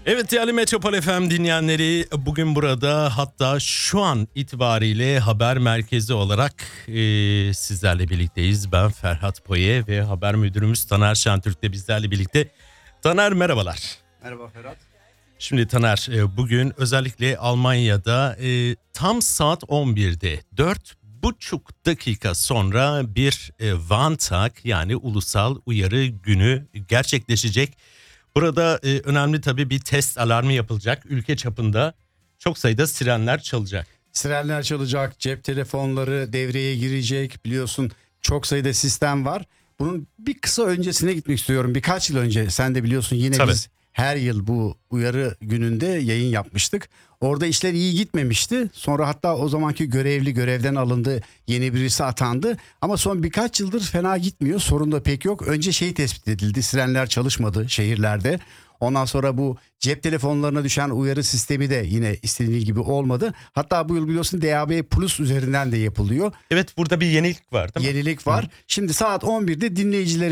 Evet değerli Metropol FM dinleyenleri, bugün burada, hatta şu an itibariyle haber merkezi olarak sizlerle birlikteyiz. Ben Ferhat Poye ve haber müdürümüz Taner Şentürk de bizlerle birlikte. Taner, merhabalar. Merhaba Ferhat. Şimdi Taner, bugün özellikle Almanya'da tam saat 11'de 4,5 dakika sonra bir Warntag, yani ulusal uyarı günü gerçekleşecek. Burada önemli tabii bir test alarmı yapılacak. Ülke çapında çok sayıda sirenler çalacak. Sirenler çalacak, cep telefonları devreye girecek. Biliyorsun çok sayıda sistem var. Bunun bir kısa öncesine gitmek istiyorum. Birkaç yıl önce sen de biliyorsun yine Tabii. biz her yıl bu uyarı gününde yayın yapmıştık. Orada işler iyi gitmemişti. Sonra hatta o zamanki görevli görevden alındı. Yeni birisi atandı. Ama son birkaç yıldır fena gitmiyor. Sorun da pek yok. Önce tespit edildi. Sirenler çalışmadı şehirlerde. Ondan sonra bu cep telefonlarına düşen uyarı sistemi de yine istediği gibi olmadı. Hatta bu yıl biliyorsun DAB Plus üzerinden de yapılıyor. Evet, burada bir yenilik var değil mi? Yenilik var. Şimdi saat 11'de dinleyicilerimiz